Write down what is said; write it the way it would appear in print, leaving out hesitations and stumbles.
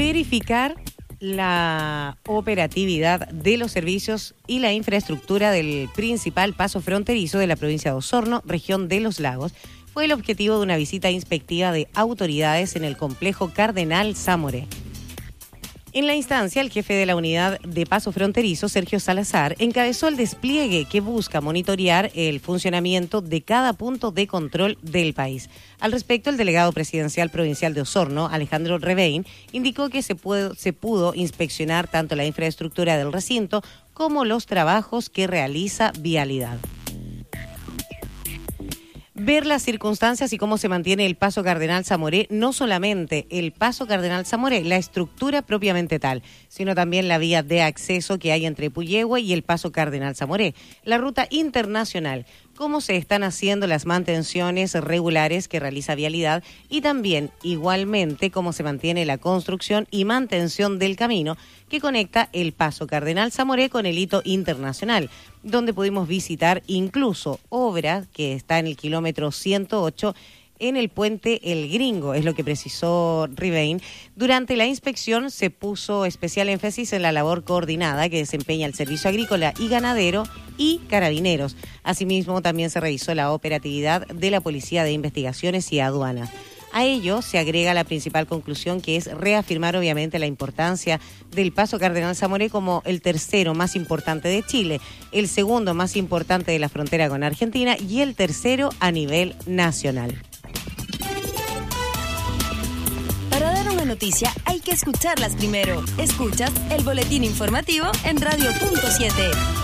verificar la operatividad de los servicios y la infraestructura del principal paso fronterizo de la provincia de Osorno, región de Los Lagos, fue el objetivo de una visita inspectiva de autoridades en el complejo Cardenal Zamoré. En la instancia, el jefe de la unidad de paso fronterizo, Sergio Salazar, encabezó el despliegue que busca monitorear el funcionamiento de cada punto de control del país. Al respecto, el delegado presidencial provincial de Osorno, Alejandro Revein, indicó que se pudo inspeccionar tanto la infraestructura del recinto como los trabajos que realiza Vialidad. Ver las circunstancias y cómo se mantiene el paso Cardenal Zamoré, no solamente el paso Cardenal Zamoré, la estructura propiamente tal, sino también la vía de acceso que hay entre Puyehue y el paso Cardenal Zamoré, la ruta internacional, cómo se están haciendo las mantenciones regulares que realiza Vialidad y también, igualmente, cómo se mantiene la construcción y mantención del camino que conecta el paso Cardenal Zamoré con el hito internacional, donde pudimos visitar incluso obra que está en el kilómetro 108 en el puente El Gringo, es lo que precisó Rivein. Durante la inspección se puso especial énfasis en la labor coordinada que desempeña el Servicio Agrícola y Ganadero y Carabineros. Asimismo, también se revisó la operatividad de la Policía de Investigaciones y Aduanas. A ello se agrega la principal conclusión, que es reafirmar obviamente la importancia del paso Cardenal Zamoré como el tercero más importante de Chile, el segundo más importante de la frontera con Argentina y el tercero a nivel nacional. Para dar una noticia hay que escucharlas primero. Escuchas el boletín informativo en Radio.7.